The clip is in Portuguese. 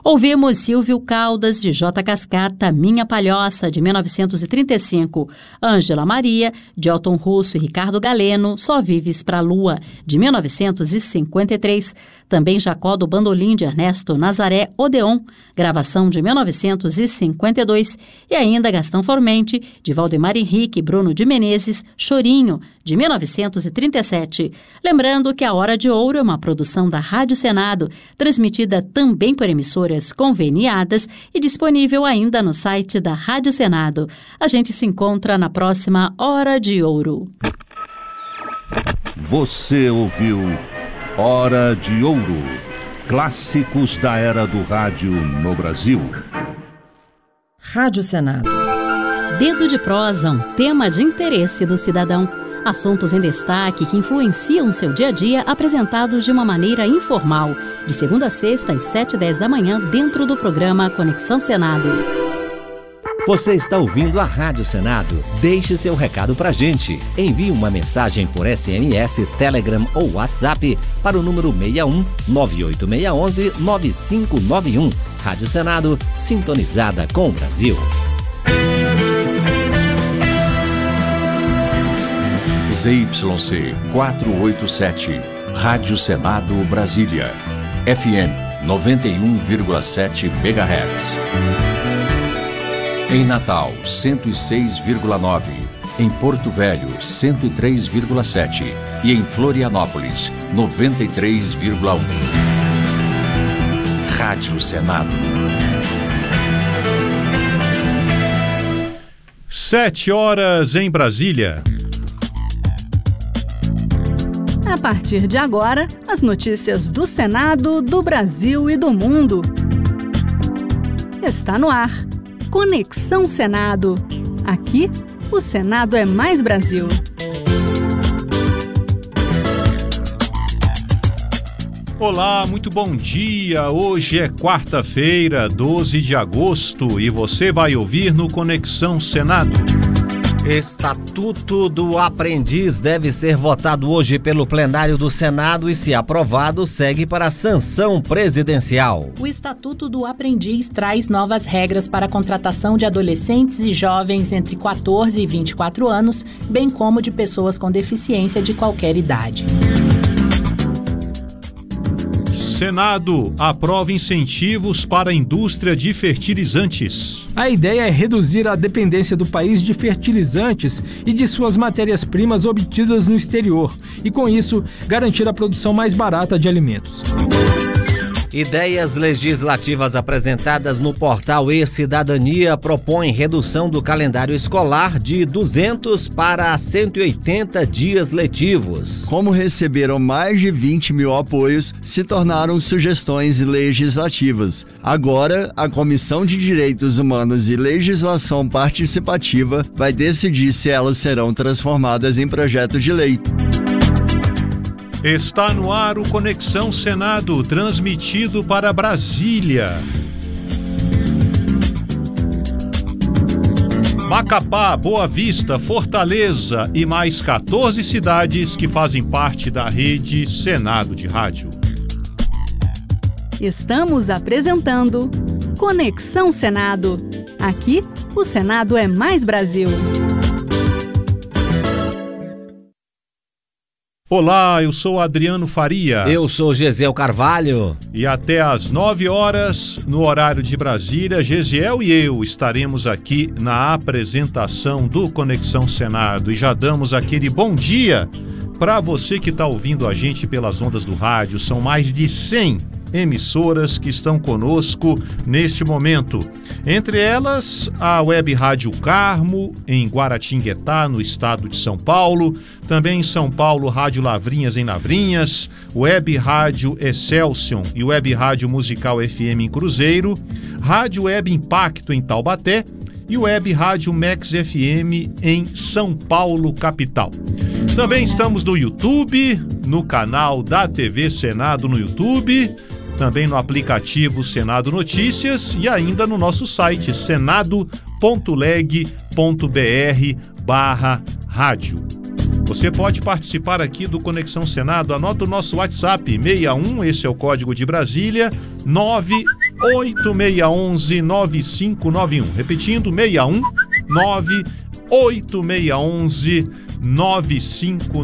Ouvimos Silvio Caldas, de J. Cascata, Minha Palhoça, de 1935. Ângela Maria, de Elton Russo e Ricardo Galeno, Só Vives pra Lua, de 1953. Também Jacó do Bandolim, de Ernesto Nazaré Odeon, gravação de 1952. E ainda Gastão Formente, de Valdemar Henrique e Bruno de Menezes, Chorinho, de 1937. Lembrando que A Hora de Ouro é uma produção da Rádio Senado, transmitida também por emissoras conveniadas e disponível ainda no site da Rádio Senado. A gente se encontra na próxima Hora de Ouro. Você ouviu Hora de Ouro. Clássicos da era do rádio no Brasil. Rádio Senado. Dedo de prosa, um tema de interesse do cidadão. Assuntos em destaque que influenciam seu dia a dia, apresentados de uma maneira informal. De segunda a sexta, às 7h10 da manhã, dentro do programa Conexão Senado. Você está ouvindo a Rádio Senado? Deixe seu recado pra gente. Envie uma mensagem por SMS, Telegram ou WhatsApp para o número 61 98611 9591. Rádio Senado, sintonizada com o Brasil. ZYC 487, Rádio Senado Brasília, FM 91,7 MHz. Em Natal, 106,9. Em Porto Velho, 103,7. E em Florianópolis, 93,1. Rádio Senado. 7h em Brasília. A partir de agora, as notícias do Senado, do Brasil e do mundo. Está no ar. Conexão Senado. Aqui, o Senado é mais Brasil. Olá, muito bom dia. Hoje é quarta-feira, 12 de agosto, e você vai ouvir no Conexão Senado. Estatuto do Aprendiz deve ser votado hoje pelo plenário do Senado e, se aprovado, segue para a sanção presidencial. O Estatuto do Aprendiz traz novas regras para a contratação de adolescentes e jovens entre 14 e 24 anos, bem como de pessoas com deficiência de qualquer idade. Senado aprova incentivos para a indústria de fertilizantes. A ideia é reduzir a dependência do país de fertilizantes e de suas matérias-primas obtidas no exterior e, com isso, garantir a produção mais barata de alimentos. Ideias legislativas apresentadas no portal E-Cidadania propõem redução do calendário escolar de 200 para 180 dias letivos. Como receberam mais de 20 mil apoios, se tornaram sugestões legislativas. Agora, a Comissão de Direitos Humanos e Legislação Participativa vai decidir se elas serão transformadas em projetos de lei. Está no ar o Conexão Senado, transmitido para Brasília. Macapá, Boa Vista, Fortaleza e mais 14 cidades que fazem parte da rede Senado de Rádio. Estamos apresentando Conexão Senado. Aqui, o Senado é mais Brasil. Olá, eu sou Adriano Faria. Eu sou Gesiel Carvalho. E até às 9h, no horário de Brasília, Gesiel e eu estaremos aqui na apresentação do Conexão Senado. E já damos aquele bom dia para você que está ouvindo a gente pelas ondas do rádio. São mais de 100 emissoras que estão conosco neste momento. Entre elas, a Web Rádio Carmo, em Guaratinguetá, no estado de São Paulo. Também em São Paulo, Rádio Lavrinhas, em Lavrinhas. Web Rádio Excelsior e Web Rádio Musical FM, em Cruzeiro. Rádio Web Impacto, em Taubaté. E Web Rádio Max FM, em São Paulo, capital. Também estamos no YouTube, no canal da TV Senado no YouTube, também no aplicativo Senado Notícias e ainda no nosso site senado.leg.br/rádio. Você pode participar aqui do Conexão Senado, anota o nosso WhatsApp 61, esse é o código de Brasília, 98611-9591. Repetindo, 61 98611-9591.